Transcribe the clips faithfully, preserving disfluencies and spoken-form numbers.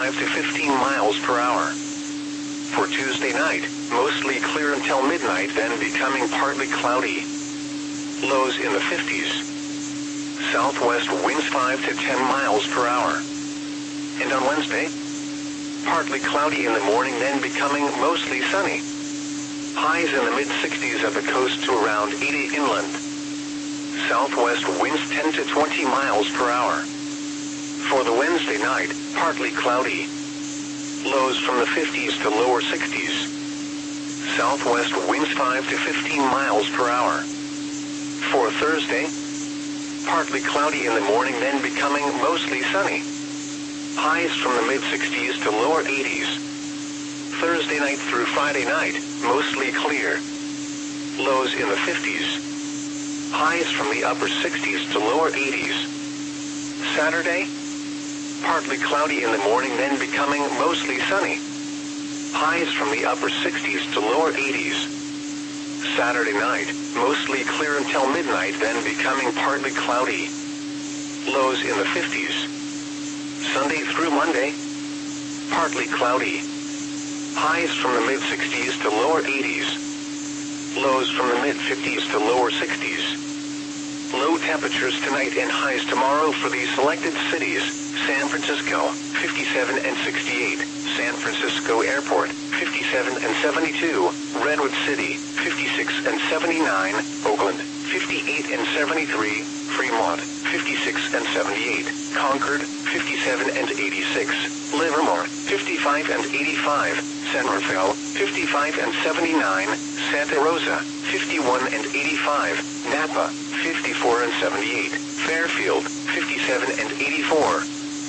five to fifteen miles per hour. For Tuesday night, mostly clear until midnight, then becoming partly cloudy. Lows in the fifties. Southwest winds five to ten miles per hour. And on Wednesday, partly cloudy in the morning, then becoming mostly sunny. Highs in the mid-sixties at the coast to around eighty inland. Southwest winds ten to twenty miles per hour. For the Wednesday night, partly cloudy. Lows from the fifties to lower sixties. Southwest winds five to fifteen miles per hour. For Thursday, partly cloudy in the morning, then becoming mostly sunny. Highs from the mid-sixties to lower eighties. Thursday night through Friday night, mostly clear. Lows in the fifties. Highs from the upper sixties to lower eighties. Saturday, partly cloudy in the morning, then becoming mostly sunny. Highs from the upper sixties to lower eighties. Saturday night, mostly clear until midnight, then becoming partly cloudy. Lows in the fifties. Sunday through Monday, partly cloudy. Highs from the mid-sixties to lower eighties. Lows from the mid-fifties to lower sixties. Low temperatures tonight and highs tomorrow for these selected cities: San Francisco, fifty-seven and sixty-eight, San Francisco Airport, fifty-seven and seventy-two, Redwood City, fifty-six and seventy-nine, Oakland, fifty-eight and seventy-three, Fremont, fifty-six and seventy-eight, Concord, fifty-seven and eighty-six, Livermore, fifty-five and eighty-five, San Rafael, fifty-five and seventy-nine, Santa Rosa, fifty-one and eighty-five, Napa, fifty-four and seventy-eight, Fairfield, fifty-seven and eighty-four.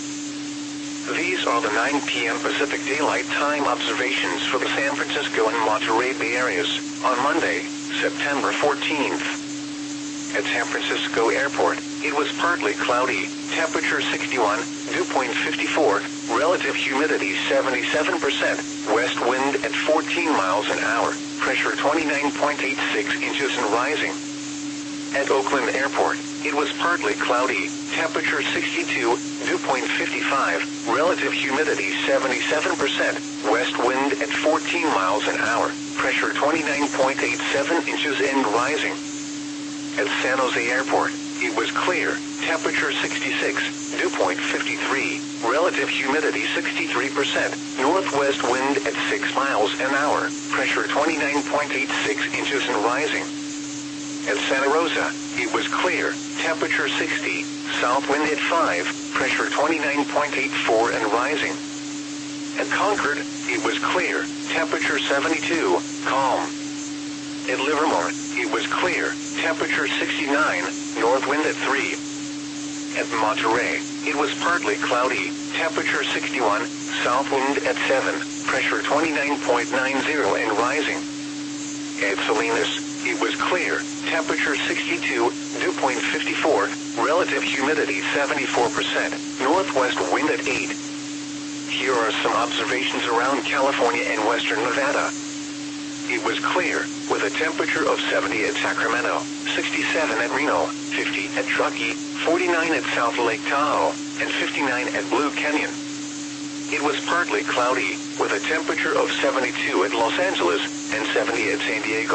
These are the nine p m Pacific Daylight Time observations for the San Francisco and Monterey Bay areas on Monday, September fourteenth. At San Francisco Airport, it was partly cloudy, temperature sixty-one, dew point fifty-four, relative humidity seventy-seven percent, west wind at fourteen miles an hour, pressure twenty-nine point eight six inches and rising. At Oakland Airport, it was partly cloudy, temperature sixty-two, dew point fifty-five, relative humidity seventy-seven percent, west wind at fourteen miles an hour, pressure twenty-nine point eight seven inches and rising. At San Jose Airport, it was clear, temperature sixty-six, dew point fifty-three, relative humidity sixty-three percent, northwest wind at six miles an hour, pressure twenty-nine point eight six inches and rising. At Santa Rosa, it was clear, temperature sixty, south wind at five, pressure twenty-nine point eight four and rising. At Concord, it was clear, temperature seventy-two, calm. At Livermore, it was clear, temperature sixty-nine, north wind at three. At Monterey, it was partly cloudy, temperature sixty-one, south wind at seven, pressure twenty-nine point nine zero and rising. At Salinas, it was clear, temperature sixty-two, dew point fifty-four, relative humidity seventy-four percent, northwest wind at eight. Here are some observations around California and western Nevada. It was clear, with a temperature of seventy at Sacramento, sixty-seven at Reno, fifty at Truckee, forty-nine at South Lake Tahoe, and fifty-nine at Blue Canyon. It was partly cloudy, with a temperature of seventy-two at Los Angeles and seventy at San Diego.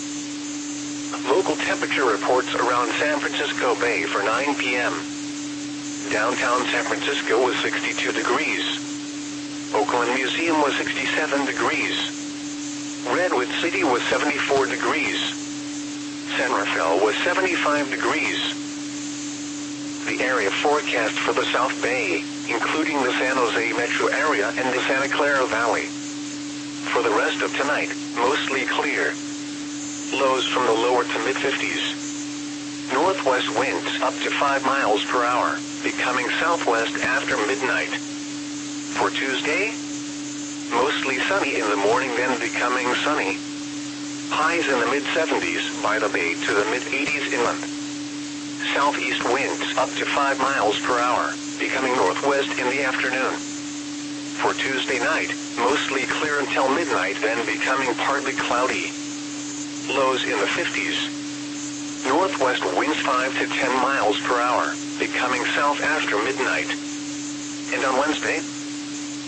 Local temperature reports around San Francisco Bay for nine p m Downtown San Francisco was sixty-two degrees. Oakland Museum was sixty-seven degrees. Redwood City was seventy-four degrees. San Rafael was seventy-five degrees. The area forecast for the South Bay, including the San Jose metro area and the Santa Clara Valley. For the rest of tonight, mostly clear. Lows from the lower to mid-fifties. Northwest winds up to five miles per hour, becoming southwest after midnight. For Tuesday, mostly sunny in the morning, then becoming sunny. Highs in the mid-seventies by the bay to the mid-eighties inland. Southeast winds up to five miles per hour, becoming northwest in the afternoon. For Tuesday night, mostly clear until midnight, then becoming partly cloudy. Lows in the fifties. Northwest winds five to ten miles per hour, becoming south after midnight. And on Wednesday,